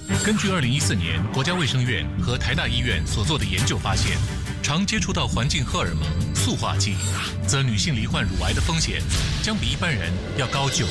根据2014年国家卫生院和台大医院所做的研究发现，常接触到环境荷尔蒙、塑化剂，则女性罹患乳癌的风险将比一般人要高90%。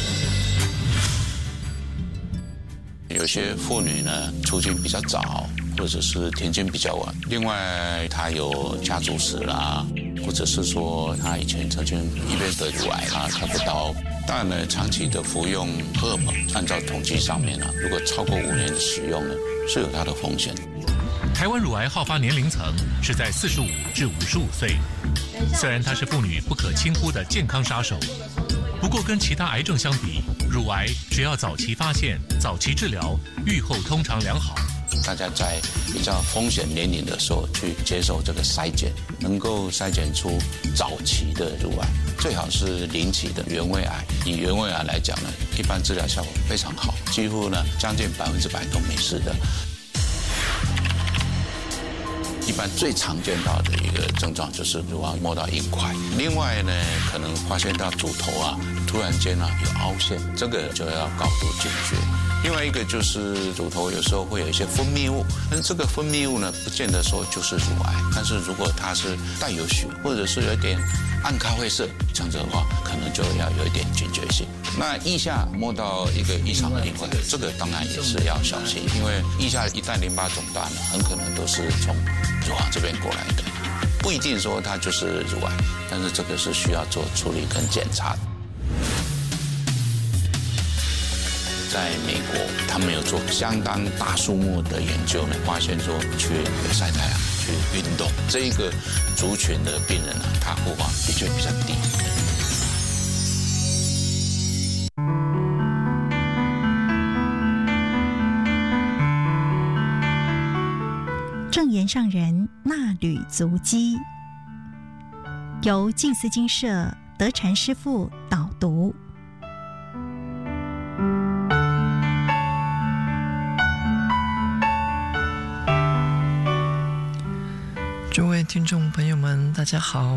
有些妇女呢，出经比较早，或者是停经比较晚。另外，她有家族史啦，或者是说她以前曾经因为得乳癌啦，开过刀。当然呢，长期的服用荷尔蒙，按照统计上面如果超过5年的使用呢，是有它的风险。 台湾乳癌好发年龄层是在45至55岁，虽然它是妇女不可轻忽的健康杀手，不过跟其他癌症相比，乳癌只要早期发现、早期治疗，预后通常良好。 大家在比较风险年龄的时候去接受这个筛检，能够筛检出早期的乳癌，最好是0期的原位癌。以原位癌来讲呢，一般治疗效果非常好，几乎呢将近100%都没事的。一般最常见到的一个症状就是乳房摸到硬块，另外呢，可能发现到乳头突然间有凹陷，这个就要高度警觉。另外一个就是乳头有时候会有一些分泌物，但这个分泌物呢，不见得说就是乳癌，但是如果它是带有血，或者是有一点暗咖啡色，这样子的话，可能就要有一点警觉性。那腋下摸到一个异常的硬块，这个当然也是要小心，因为腋下一旦淋巴肿大呢，很可能都是从乳房这边过来的，不一定说它就是乳癌，但是这个是需要做处理跟检查的。在美国，他们有做相当大数目的研究呢，发现说去晒太阳、去运动这一个族群的病人他复发的确比较低。 证言上人纳履足迹，由静思精舍德禅师父导读。 诸位听众朋友们，大家好。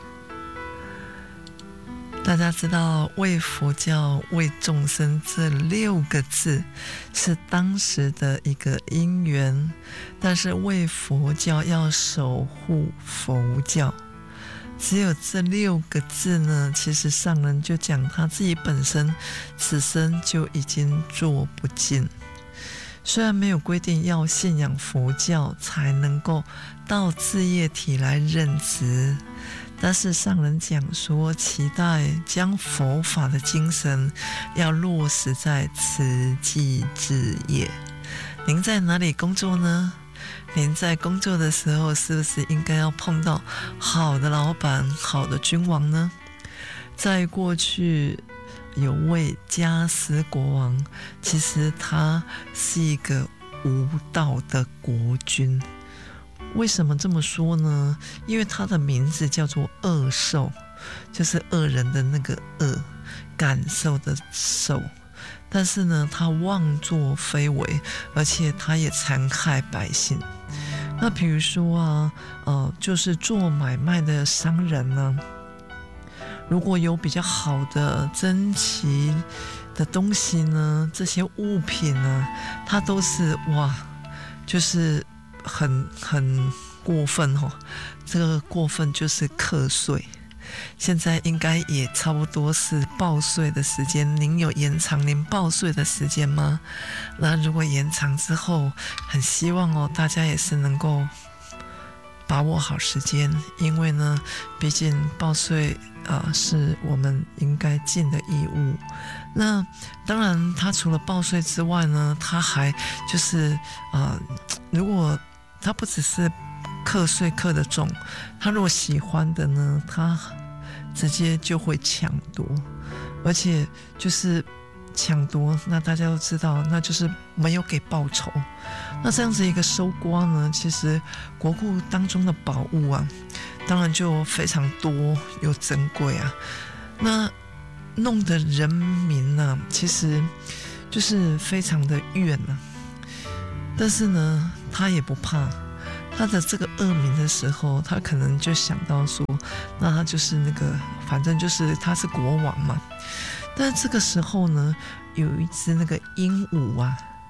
大家知道为佛教为众生这6个字是当时的一个因缘，但是为佛教要守护佛教，只有这6个字呢，其实上人就讲他自己本身此生就已经做不尽。虽然没有规定要信仰佛教才能够到自业体来任职，但是上人讲说，期待将佛法的精神要落实在慈济之业。您在哪里工作呢？您在工作的时候，是不是应该要碰到好的老板、好的君王呢？在过去有位加斯国王，其实他是一个无道的国君。为什么这么说呢？因为他的名字叫做恶兽，就是恶人的那个恶，感受的受。但是呢，他妄作非为，而且他也残害百姓。那比如说就是做买卖的商人呢，如果有比较好的珍奇的东西呢，这些物品呢，它都是就是很过分这个过分就是课税。现在应该也差不多是报税的时间，您有延长您报税的时间吗？那如果延长之后，很希望大家也是能够把握好时间，因为呢，毕竟报税是我们应该尽的义务。那当然，他除了报税之外呢，他还就是如果他不只是课税课得重，他如果喜欢的呢，他直接就会抢夺，而且就是抢夺，那大家都知道，那就是没有给报酬。那这样子一个收刮呢，其实国库当中的宝物当然就非常多又珍贵那弄得人民其实就是非常的怨但是呢，他也不怕。他的这个恶名的时候，他可能就想到说，那他就是那个，反正就是他是国王嘛。但是这个时候呢，有一只那个鹦鹉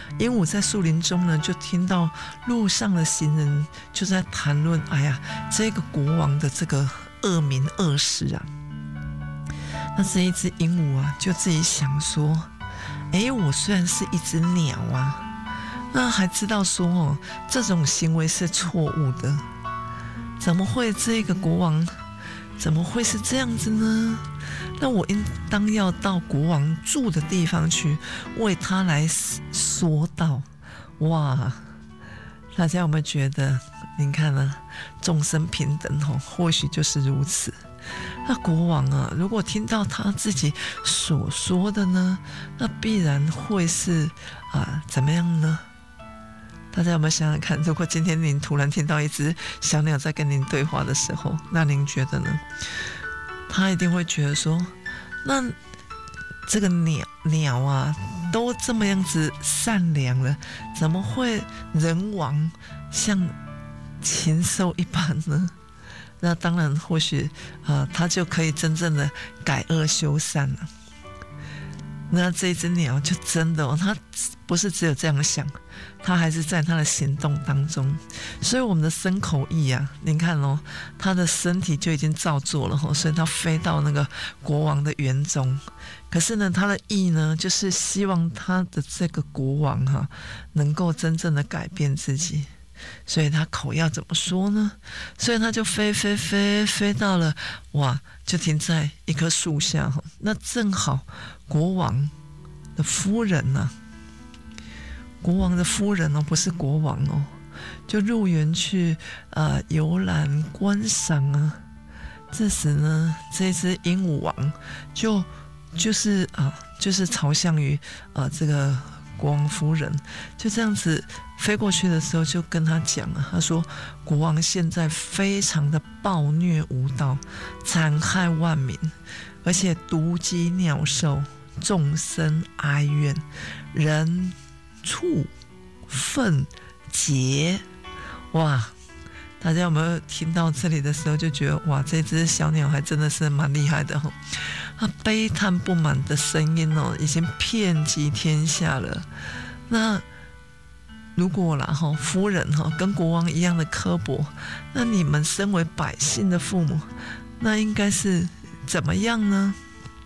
鹦鹉在树林中呢，就听到路上的行人就在谈论，哎呀，这个国王的这个恶名恶事啊。那这一只鹦鹉啊，就自己想说，我虽然是一只鸟啊，那还知道说这种行为是错误的，怎么会这个国王怎么会是这样子呢？那我应当要到国王住的地方去，为他来说道。哇，大家有没有觉得，您看啊，众生平等或许就是如此。那国王啊，如果听到他自己所说的呢，那必然会是怎么样呢？大家有没有想想看，如果今天您突然听到一只小鸟在跟您对话的时候，那您觉得呢？他一定会觉得说，那这个鸟啊，都这么样子善良了，怎么会人亡像禽兽一般呢？那当然，或许他就可以真正的改恶修善了。那这只鸟就真的他不是只有这样想，他还是在他的行动当中。所以我们的身口意啊，您看他的身体就已经照做了所以他飞到那个国王的园中。可是呢，他的意呢，就是希望他的这个国王能够真正的改变自己。所以他口要怎么说呢？所以他就飞到了，哇，就停在一棵树下。那正好国王的夫人啊，国王的夫人不是国王就入园去游览观赏啊。这时呢，这只鹦鹉王就是朝向于这个国王夫人，就这样子飞过去的时候，就跟他讲他说国王现在非常的暴虐无道，残害万民，而且毒击鸟兽，众生哀怨，人畜粪劫。哇，大家有没有听到这里的时候就觉得，哇，这只小鸟还真的是蛮厉害的他悲叹不满的声音已经遍及天下了。那如果夫人跟国王一样的刻薄，那你们身为百姓的父母，那应该是怎么样呢？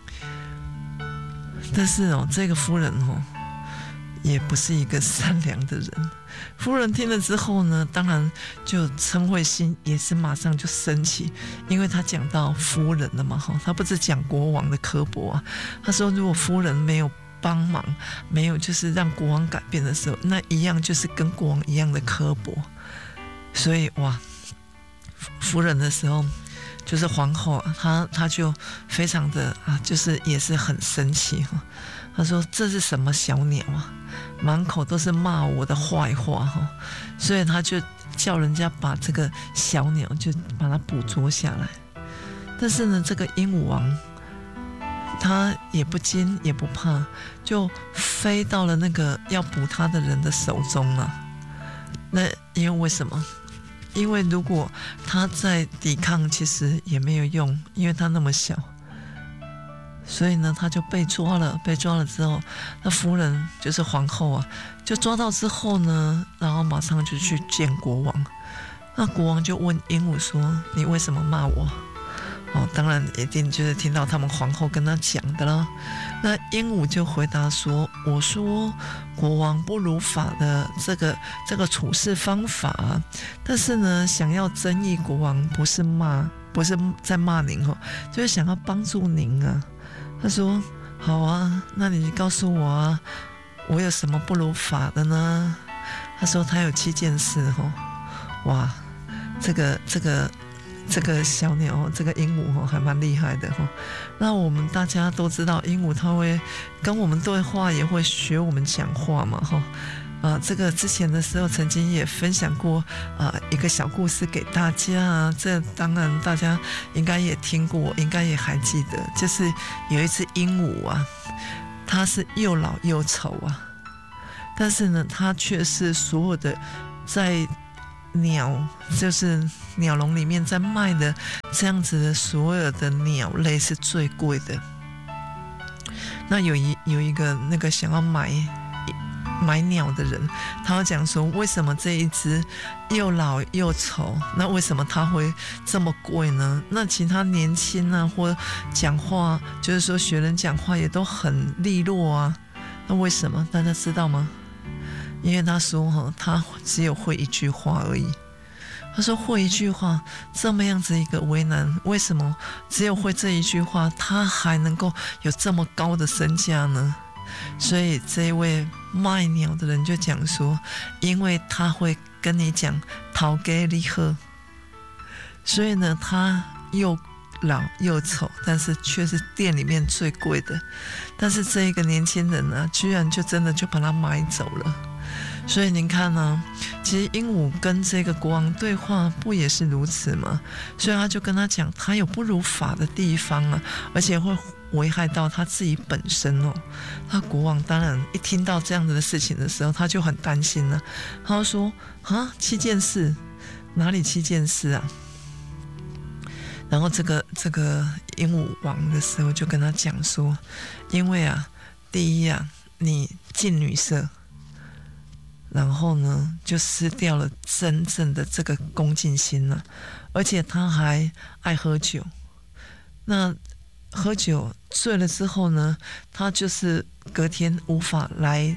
但是这个夫人也不是一个善良的人。夫人听了之后呢，当然就嗔恚心也是马上就升起，因为他讲到夫人了嘛，他不是讲国王的刻薄啊。他说如果夫人没有帮忙，没有就是让国王改变的时候，那一样就是跟国王一样的刻薄。所以哇，夫人的时候就是皇后她就非常的就是也是很生气她说这是什么小鸟啊，满口都是骂我的坏话所以她就叫人家把这个小鸟就把它捕捉下来。但是呢，这个鹦鹉王他也不惊也不怕，就飞到了那个要捕他的人的手中了。那因为什么？因为如果他在抵抗，其实也没有用，因为他那么小。所以呢，他就被抓了。被抓了之后，那夫人就是皇后就抓到之后呢，然后马上就去见国王。那国王就问鹦鹉说：“你为什么骂我？”当然一定就是听到他们皇后跟他讲的了。那鹦鹉就回答说：“我说国王不如法的这个处事方法，但是呢，想要争议国王，不是在骂您就是想要帮助您啊。”他说：“好啊，那你告诉我我有什么不如法的呢？”他说他有7件事哇，这个小鸟这个鹦鹉还蛮厉害的那我们大家都知道，鹦鹉它会跟我们对话，也会学我们讲话嘛这个之前的时候曾经也分享过一个小故事给大家这当然大家应该也听过，应该也还记得，就是有一只鹦鹉它是又老又丑但是呢，它却是所有的在就是鸟笼里面在卖的这样子的所有的鸟类是最贵的。那有一个那个想要买买鸟的人，他要讲说为什么这一只又老又丑，那为什么它会这么贵呢？那其他年轻啊，或讲话就是说学人讲话也都很利落啊，那为什么大家知道吗？因为他说他只有会一句话而已。他说会一句话这么样子一个为难，为什么只有会这一句话他还能够有这么高的身价呢？所以这一位卖鸟的人就讲说，因为他会跟你讲讨给你喝，所以呢他又老又丑，但是却是店里面最贵的。但是这一个年轻人呢，居然就真的就把他买走了。所以您看呢，其实鹦鹉跟这个国王对话不也是如此吗？所以他就跟他讲，他有不如法的地方啊，而且会危害到他自己本身哦。那国王当然一听到这样子的事情的时候，他就很担心了。他就说啊，7件事，哪里7件事啊？然后这个鹦鹉王的时候就跟他讲说，因为啊，第一啊，你近女色。然后呢，就失掉了真正的这个恭敬心了，而且他还爱喝酒。那喝酒醉了之后呢，他就是隔天无法来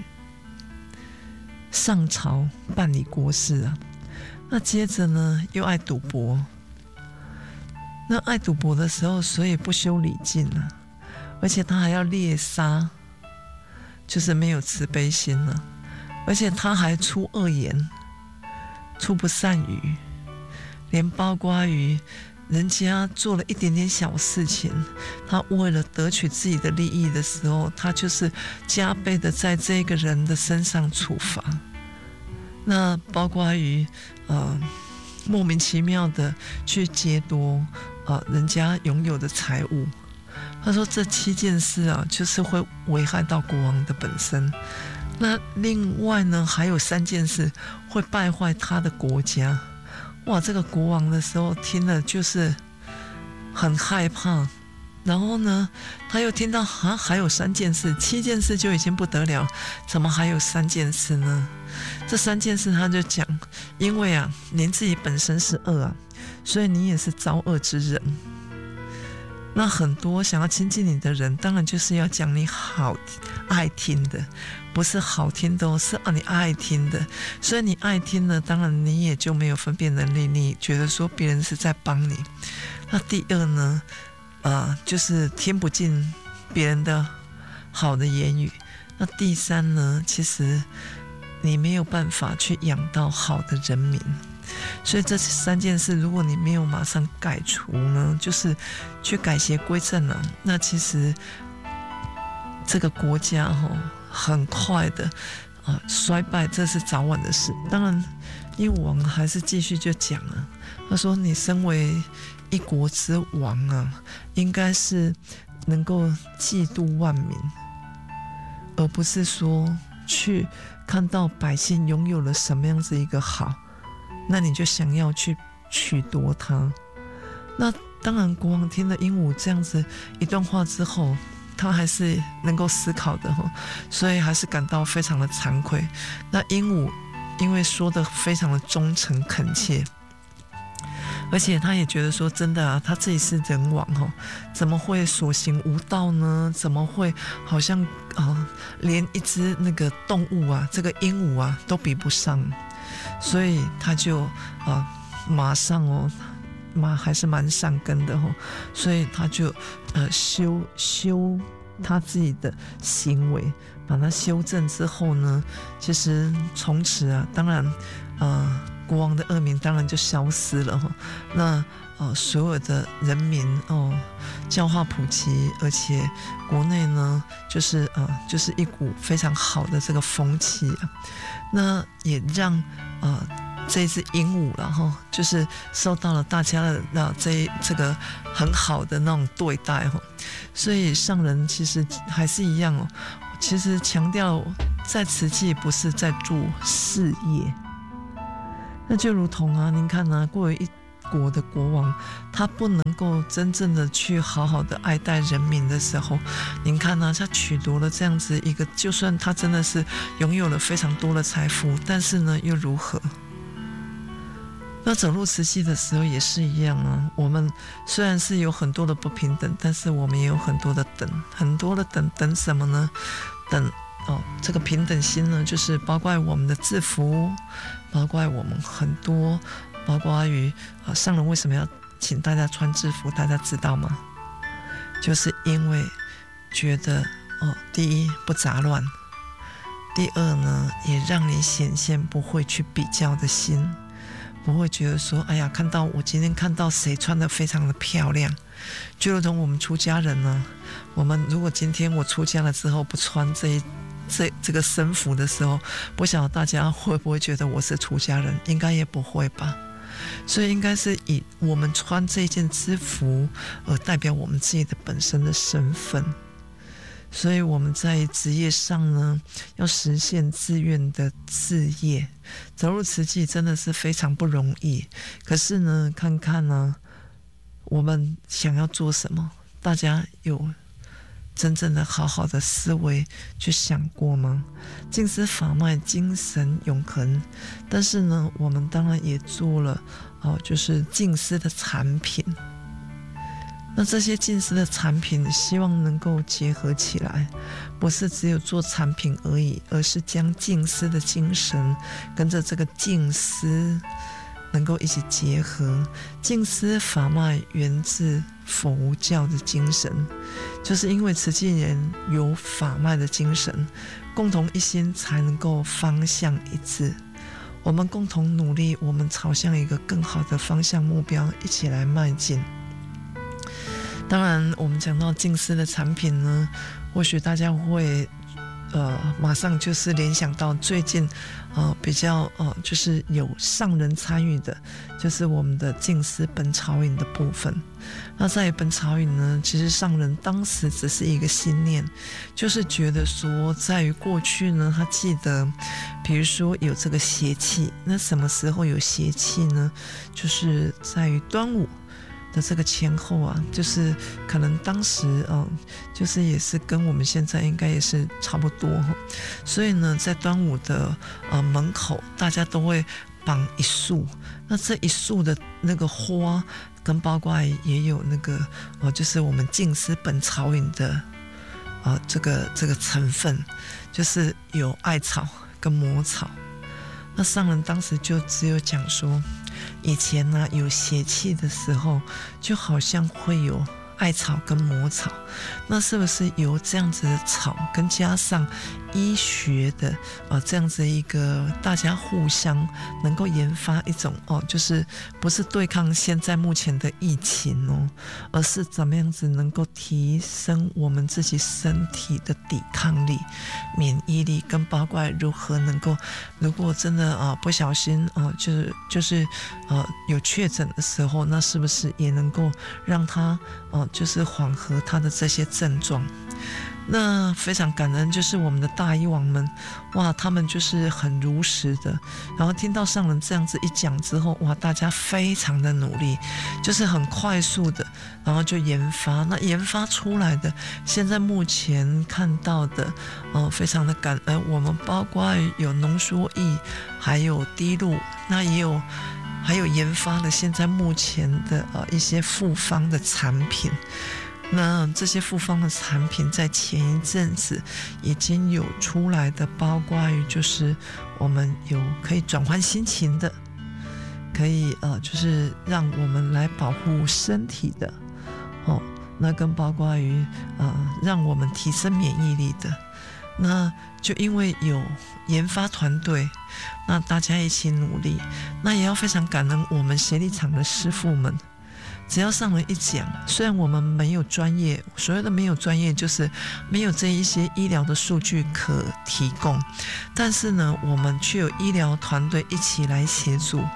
上朝办理国事啊。那接着呢，又爱赌博。那爱赌博的时候，所以不修礼敬啊，而且他还要猎杀，就是没有慈悲心了。而且他还出恶言，出不善语，连包括于人家做了一点点小事情，他为了得取自己的利益的时候，他就是加倍的在这个人的身上处罚。那包括于莫名其妙的去劫夺人家拥有的财物。他说这7件事啊，就是会危害到国王的本身。那另外呢，还有3件事会败坏他的国家。哇，这个国王的时候听了就是很害怕。然后呢，他又听到还有3件事，7件事就已经不得了，怎么还有3件事呢？这3件事他就讲，因为啊，您自己本身是恶啊，所以你也是遭恶之人。那很多想要亲近你的人，当然就是要讲你好爱听的，不是好听的是你爱听的。所以你爱听呢，当然你也就没有分辨能力，你觉得说别人是在帮你。那第二呢，就是听不进别人的好的言语。那第3呢，其实你没有办法去养到好的人民。所以这3件事，如果你没有马上改除呢，就是去改邪归正了，那其实这个国家很快的衰败，这是早晚的事。当然，鹦鹉王还是继续就讲了，他说：“你身为一国之王啊，应该是能够嫉妒万民，而不是说去看到百姓拥有了什么样子一个好。”那你就想要去取夺它。那当然国王听了鹦鹉这样子一段话之后，他还是能够思考的，所以还是感到非常的惭愧。那鹦鹉因为说的非常的忠诚恳切，而且他也觉得说真的啊，他自己是人王怎么会所行无道呢？怎么会好像连一只那个动物啊，这个鹦鹉啊都比不上？所以他就马上还是蛮善根的所以他就修他自己的行为，把它修正之后呢，其实从此啊，当然国王的恶名当然就消失了那所有的人民教化普及，而且国内呢就是一股非常好的这个风气啊，那也让这只鹦鹉了就是受到了大家的这个很好的那种对待所以上人其实还是一样其实强调在慈济不是在做事业，那就如同您看过有国的国王，他不能够真正的去好好的爱戴人民的时候，您看啊，他取夺了这样子一个，就算他真的是拥有了非常多的财富，但是呢又如何？那走入慈禧的时候也是一样啊，我们虽然是有很多的不平等，但是我们也有很多的等，很多的等什么呢？等这个平等心呢，就是包括我们的制服，包括我们很多，包括于上人为什么要请大家穿制服，大家知道吗？就是因为觉得第一不杂乱，第二呢也让你显现不会去比较的心，不会觉得说哎呀，我今天看到谁穿得非常的漂亮，就如同我们出家人呢，我们如果今天我出家了之后不穿这个僧服的时候，不晓得大家会不会觉得我是出家人？应该也不会吧。所以应该是以我们穿这件制服而代表我们自己的本身的身份。所以我们在职业上呢，要实现自愿的志业，走入慈济真的是非常不容易。可是呢，看看呢，我们想要做什么，大家有真正的好好的思维去想过吗？净思法脉精神永恒，但是呢，我们当然也做了就是净思的产品。那这些净思的产品希望能够结合起来，不是只有做产品而已，而是将净思的精神跟着这个净思能够一起结合。净思法脉源自佛教的精神，就是因为慈济人有法脉的精神，共同一心才能够方向一致。我们共同努力，我们朝向一个更好的方向目标一起来迈进。当然我们讲到净思的产品呢，或许大家会马上就是联想到最近比较就是有上人参与的，就是我们的净思本草饮的部分。那在本草饮呢，其实上人当时只是一个心念，就是觉得说在于过去呢，他记得比如说有这个邪气，那什么时候有邪气呢？就是在于端午的这个前后啊，就是可能当时就是也是跟我们现在应该也是差不多，所以呢，在端午的门口，大家都会绑一束，那这一束的那个花，跟包括也有那个就是我们净思本草饮的这个成分，就是有艾草跟魔草。那上人当时就只有讲说，以前呢有邪气的时候，就好像会有艾草跟魔草，那是不是由这样子的草跟加上医学的这样子一个大家互相能够研发一种就是不是对抗现在目前的疫情而是怎么样子能够提升我们自己身体的抵抗力、免疫力，跟包括如何能够，如果真的不小心就是有确诊的时候，那是不是也能够让他就是缓和他的这些症状。那非常感恩，就是我们的大医王们，哇，他们就是很如实的，然后听到上人这样子一讲之后，哇，大家非常的努力，就是很快速的，然后就研发，那研发出来的，现在目前看到的非常的感恩。我们包括有浓缩液，还有滴露，那还有研发的现在目前的一些复方的产品。那这些复方的产品在前一阵子已经有出来的，包括于就是我们有可以转换心情的，可以就是让我们来保护身体的那更包括于让我们提升免疫力的。那就因为有研发团队，那大家一起努力，那也要非常感恩我们协力厂的师父们。只要上人一讲，虽然我们没有专业，所谓的没有专业就是没有这一些医疗的数据可提供，但是呢，我们却有医疗团队一起来协助，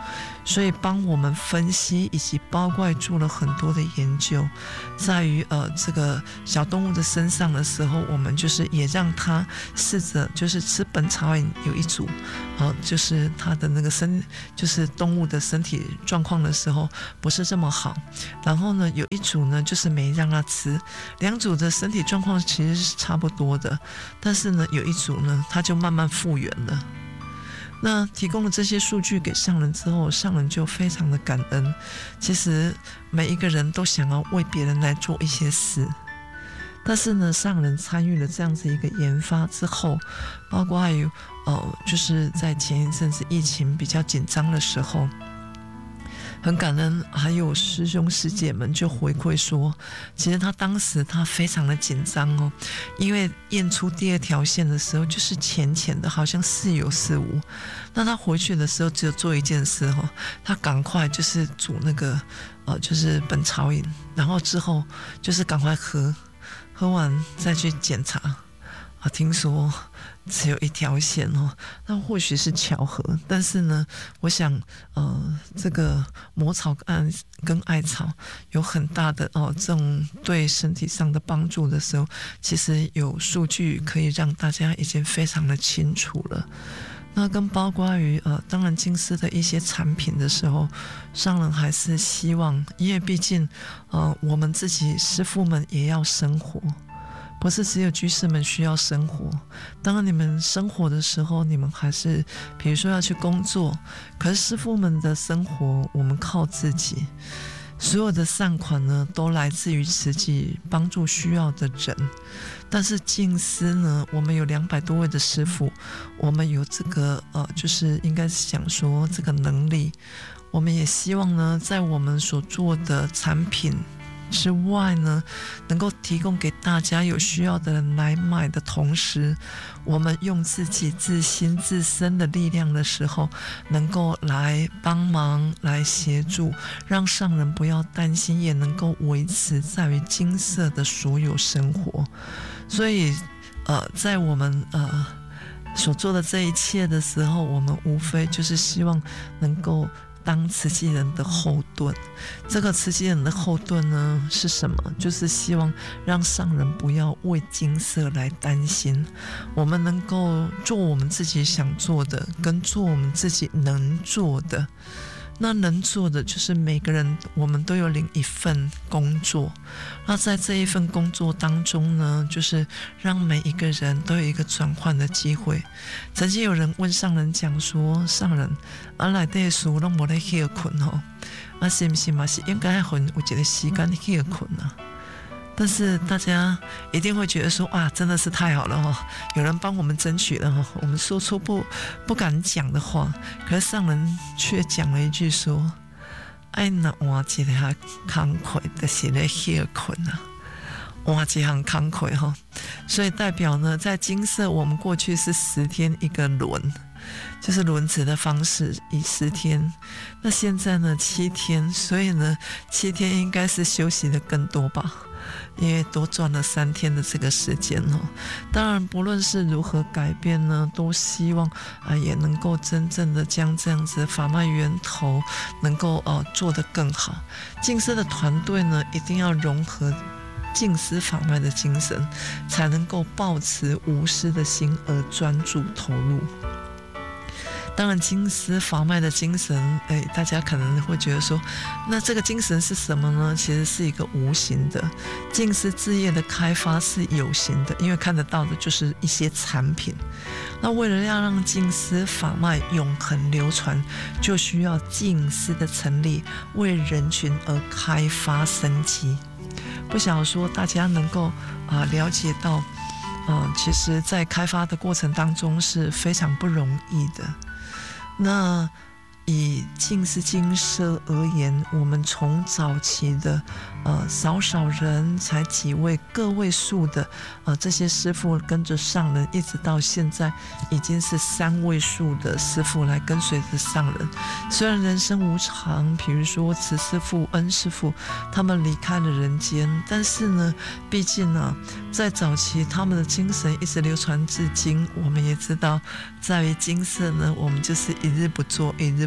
所以帮我们分析以及包括做了很多的研究，在于这个小动物的身上的时候，我们就是也让它试着就是吃本草饮，有一组就是它的那个就是动物的身体状况的时候不是这么好，然后呢有一组呢就是没让它吃，两组的身体状况其实是差不多的，但是呢有一组呢它就慢慢复原了。那提供了这些数据给上人之后，上人就非常的感恩。其实每一个人都想要为别人来做一些事，但是呢上人参与了这样子一个研发之后，包括还有就是在前一阵子疫情比较紧张的时候，很感恩，还有师兄师姐们就回馈说，其实他当时他非常的紧张哦，因为验出第二条线的时候就是浅浅的，好像似有似无。那他回去的时候只有做一件事哦，他赶快就是煮那个就是本草饮，然后之后就是赶快喝完再去检查。听说只有一条线哦，那或许是巧合，但是呢，我想这个魔草跟艾草有很大的这种对身体上的帮助的时候，其实有数据可以让大家已经非常的清楚了。那跟包括于当然金丝的一些产品的时候，上人还是希望，因为毕竟我们自己师父们也要生活。不是只有居士们需要生活，当然你们生活的时候，你们还是比如说要去工作，可是师父们的生活我们靠自己，所有的善款呢都来自于慈济帮助需要的人。但是净思呢，我们有200多位的师父，我们有这个就是应该是讲说这个能力，我们也希望呢在我们所做的产品之外呢，能够提供给大家有需要的人来买的同时，我们用自己自心自身的力量的时候，能够来帮忙来协助，让上人不要担心，也能够维持在于金色的所有生活。所以在我们所做的这一切的时候，我们无非就是希望能够当慈济人的后盾。这个慈济人的后盾呢是什么？就是希望让上人不要为金色来担心，我们能够做我们自己想做的，跟做我们自己能做的。那能做的就是每个人我们都有领一份工作，那在这一份工作当中呢，就是让每一个人都有一个转换的机会。曾经有人问上人讲说，上人内底的事都没在休困是不是嘛是应该有一个时间休困啊？但是大家一定会觉得说，哇，真的是太好了有人帮我们争取了我们说出不敢讲的话，可是上人却讲了一句说，哎，那换一个工课就是在休困啊，换一项工课所以代表呢，在金色我们过去是10天一个轮，就是轮值的方式，以10天。那现在呢7天，所以呢7天应该是休息的更多吧，因为多赚了3天的这个时间当然不论是如何改变呢，都希望也能够真正的将这样子的法脉源头能够做得更好。净思的团队呢一定要融合净思法脉的精神，才能够抱持无私的心而专注投入。当然净思法脉的精神大家可能会觉得说，那这个精神是什么呢？其实是一个无形的，净思志业的开发是有形的，因为看得到的就是一些产品。那为了要让净思法脉永恒流传，就需要净思的成立，为人群而开发生机。不晓得说大家能够了解到其实在开发的过程当中是非常不容易的。那以净思精舍而言，我们从早期的少人才几位个位数的这些师父跟着上人，一直到现在已经是3位数的师父来跟随着上人。虽然人生无常，比如说慈师父、恩师父他们离开了人间，但是呢毕竟呢在早期他们的精神一直流传至今。我们也知道在于金色呢，我们就是一日不做一日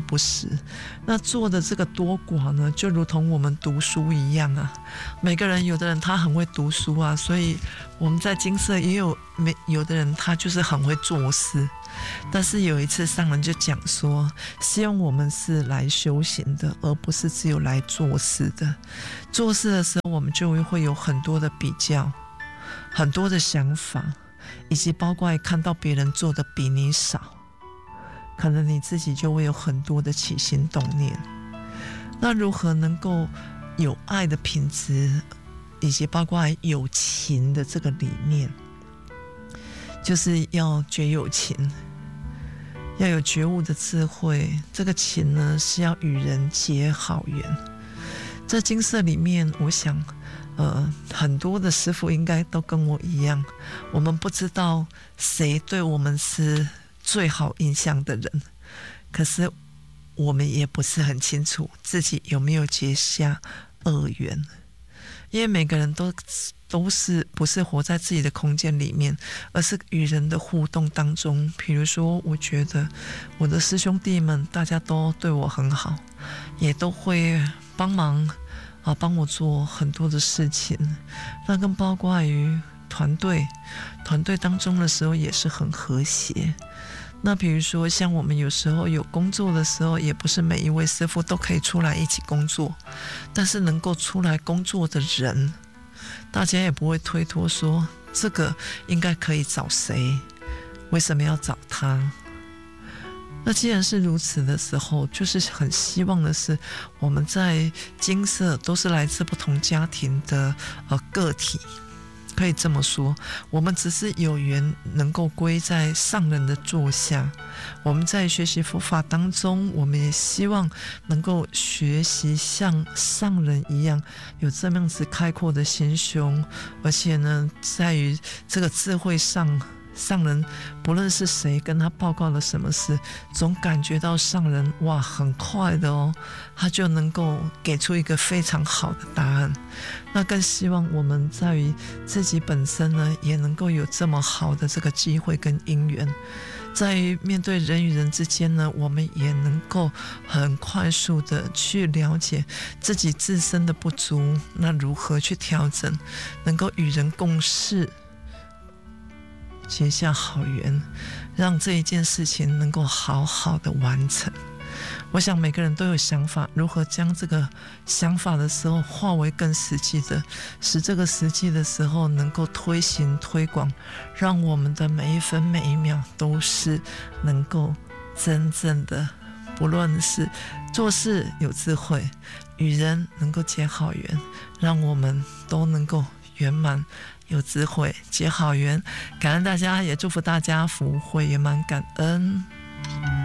不实。那做的这个多寡呢，就如同我们读书一样啊。每个人，有的人他很会读书啊，所以我们在金色也有的人他就是很会做事。但是有一次上人就讲说，希望我们是来修行的，而不是只有来做事的。做事的时候，我们就会有很多的比较，很多的想法，以及包括看到别人做的比你少，可能你自己就会有很多的起心动念。那如何能够有爱的品质，以及包括有情的这个理念，就是要觉有情，要有觉悟的智慧。这个情呢，是要与人结好缘。在金色里面，我想很多的师父应该都跟我一样，我们不知道谁对我们是最好印象的人，可是我们也不是很清楚自己有没有结下恶缘，因为每个人都是不是活在自己的空间里面，而是与人的互动当中。比如说，我觉得我的师兄弟们大家都对我很好，也都会帮忙帮我做很多的事情。那更包括于团队当中的时候也是很和谐。那比如说像我们有时候有工作的时候，也不是每一位师父都可以出来一起工作，但是能够出来工作的人，大家也不会推脱说这个应该可以找谁，为什么要找他。那既然是如此的时候，就是很希望的是，我们在金色都是来自不同家庭的个体，可以这么说，我们只是有缘能够归在上人的座下。我们在学习佛法当中，我们也希望能够学习像上人一样，有这么样子开阔的心胸，而且呢，在于这个智慧上人不论是谁跟他报告了什么事，总感觉到上人哇很快的他就能够给出一个非常好的答案。那更希望我们在于自己本身呢，也能够有这么好的这个机会跟因缘，在于面对人与人之间呢，我们也能够很快速的去了解自己自身的不足，那如何去调整，能够与人共事，结下好缘，让这一件事情能够好好的完成。我想每个人都有想法，如何将这个想法的时候化为更实际的，使这个实际的时候能够推行推广，让我们的每一分每一秒都是能够真正的，不论是做事有智慧，与人能够结好缘，让我们都能够圆满有智慧结好缘。感恩大家，也祝福大家福慧圆满，感恩。